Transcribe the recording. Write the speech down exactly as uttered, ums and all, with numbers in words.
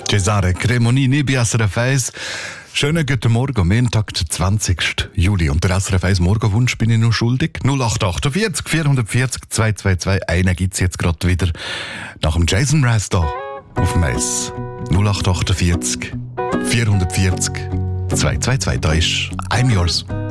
Cesare Cremonini bei S R F eins. Schönen guten Morgen, am Montag, der zwanzigsten Juli. Und der S R F eins Morgenwunsch bin ich noch schuldig. null acht achtundvierzig vierhundertvierzig zweihundertzweiundzwanzig. Einen gibt es jetzt gerade wieder nach dem Jason Mraz da auf dem Eis. null acht achtundvierzig vierhundertvierzig zweihundertzweiundzwanzig. Da ist I'm Yours.